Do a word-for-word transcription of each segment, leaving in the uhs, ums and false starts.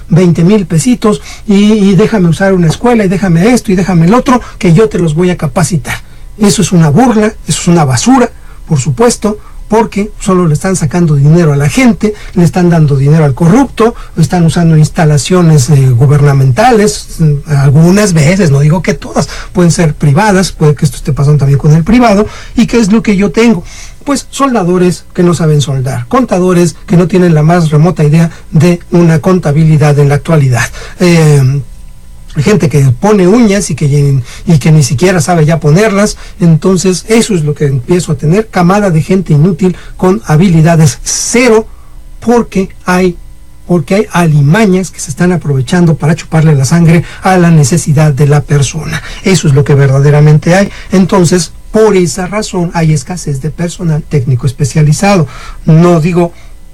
veinte mil pesitos y, y déjame usar una escuela y déjame esto y déjame el otro, que yo te los voy a capacitar. Eso es una burla, eso es una basura, por supuesto, porque solo le están sacando dinero a la gente, le están dando dinero al corrupto, están usando instalaciones eh, gubernamentales, algunas veces, no digo que todas, pueden ser privadas, puede que esto esté pasando también con el privado. ¿Y qué es lo que yo tengo? Pues soldadores que no saben soldar, contadores que no tienen la más remota idea de una contabilidad en la actualidad, eh, gente que pone uñas y que, y que ni siquiera sabe ya ponerlas. Entonces eso es lo que empiezo a tener, camada de gente inútil con habilidades cero, porque hay porque hay alimañas que se están aprovechando para chuparle la sangre a la necesidad de la persona. Eso es lo que verdaderamente hay. Entonces, por esa razón hay escasez de personal técnico especializado. No digo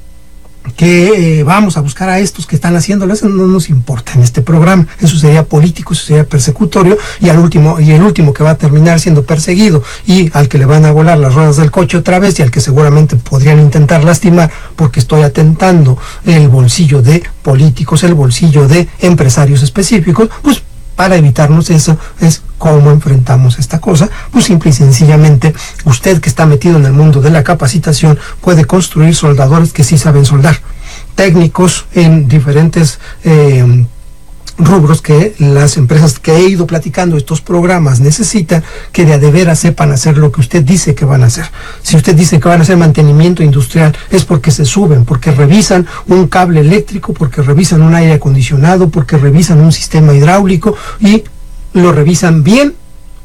que eh, vamos a buscar a estos que están haciéndolo, eso no nos importa en este programa, eso sería político, eso sería persecutorio, y al último, y el último que va a terminar siendo perseguido, y al que le van a volar las ruedas del coche otra vez, y al que seguramente podrían intentar lastimar, porque estoy atentando el bolsillo de políticos, el bolsillo de empresarios específicos, pues para evitarnos eso es cómo enfrentamos esta cosa. Pues simple y sencillamente, usted que está metido en el mundo de la capacitación puede construir soldadores que sí saben soldar, técnicos en diferentes eh, rubros que las empresas que he ido platicando estos programas necesitan, que de a de veras sepan hacer lo que usted dice que van a hacer. Si usted dice que van a hacer mantenimiento industrial, es porque se suben, porque revisan un cable eléctrico, porque revisan un aire acondicionado, porque revisan un sistema hidráulico y lo revisan bien,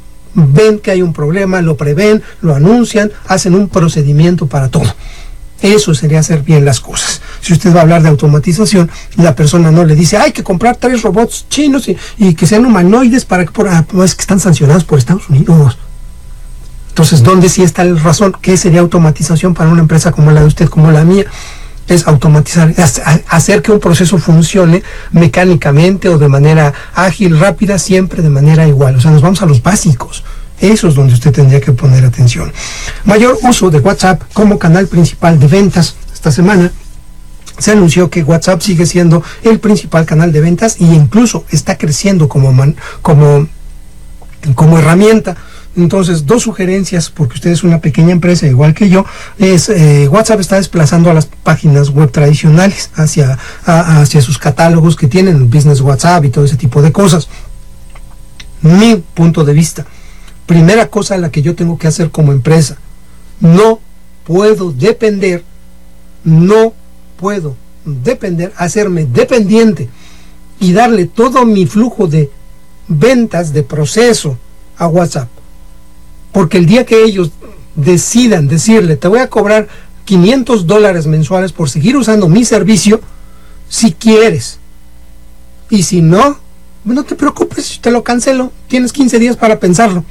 ven que hay un problema, lo prevén, lo anuncian, hacen un procedimiento para todo. Eso sería hacer bien las cosas. Si usted va a hablar de automatización, la persona no le dice, hay que comprar tres robots chinos y, y que sean humanoides para que, por, ah, es que están sancionados por Estados Unidos. Entonces, ¿dónde sí está la razón? ¿Qué sería automatización para una empresa como la de usted, como la mía? Es automatizar, es hacer que un proceso funcione mecánicamente o de manera ágil, rápida, siempre de manera igual. O sea, nos vamos a los básicos. Eso es donde usted tendría que poner atención. Mayor uso de WhatsApp como canal principal de ventas. Esta semana se anunció que WhatsApp sigue siendo el principal canal de ventas e incluso está creciendo como, man, como, como herramienta. Entonces, dos sugerencias, porque usted es una pequeña empresa igual que yo, es eh, WhatsApp está desplazando a las páginas web tradicionales hacia, a, hacia sus catálogos que tienen, Business WhatsApp y todo ese tipo de cosas. Mi punto de vista, primera cosa a la que yo tengo que hacer como empresa, no puedo depender, no puedo depender, hacerme dependiente y darle todo mi flujo de ventas, de proceso a WhatsApp. Porque el día que ellos decidan decirle, te voy a cobrar quinientos dólares mensuales por seguir usando mi servicio, si quieres, y si no, no te preocupes, te lo cancelo, tienes quince días para pensarlo.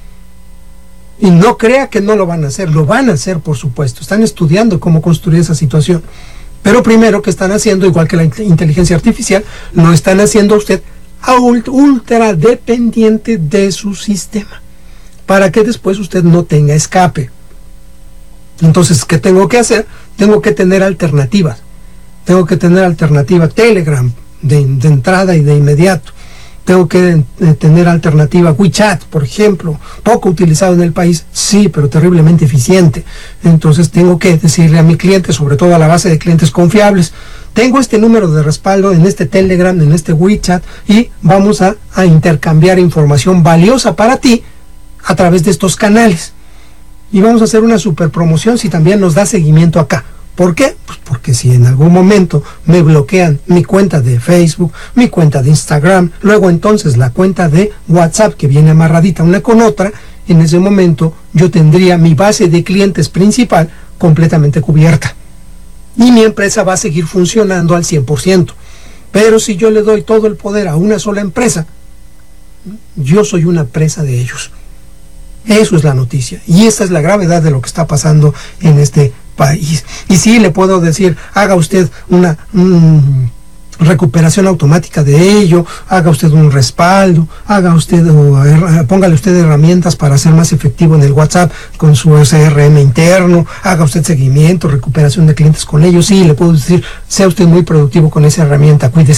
Y no crea que no lo van a hacer, lo van a hacer, por supuesto, están estudiando cómo construir esa situación. Pero primero, que están haciendo, igual que la inteligencia artificial, lo están haciendo a usted ultra dependiente de su sistema, para que después usted no tenga escape. Entonces, ¿qué tengo que hacer? Tengo que tener alternativas. Tengo que tener alternativa Telegram de, de entrada y de inmediato. Tengo que eh, tener alternativa WeChat, por ejemplo, poco utilizado en el país, sí, pero terriblemente eficiente. Entonces tengo que decirle a mi cliente, sobre todo a la base de clientes confiables, tengo este número de respaldo en este Telegram, en este WeChat, y vamos a, a intercambiar información valiosa para ti a través de estos canales. Y vamos a hacer una super promoción si también nos da seguimiento acá. ¿Por qué? Pues porque si en algún momento me bloquean mi cuenta de Facebook, mi cuenta de Instagram, luego entonces la cuenta de WhatsApp que viene amarradita una con otra, en ese momento yo tendría mi base de clientes principal completamente cubierta. Y mi empresa va a seguir funcionando al cien por ciento. Pero si yo le doy todo el poder a una sola empresa, yo soy una presa de ellos. Eso es la noticia. Y esa es la gravedad de lo que está pasando en este país. Y sí, le puedo decir, haga usted una mmm, recuperación automática de ello, haga usted un respaldo, haga usted, o, er, póngale usted herramientas para ser más efectivo en el WhatsApp con su C R M interno, haga usted seguimiento, recuperación de clientes con ellos. Sí, le puedo decir, sea usted muy productivo con esa herramienta, cuídese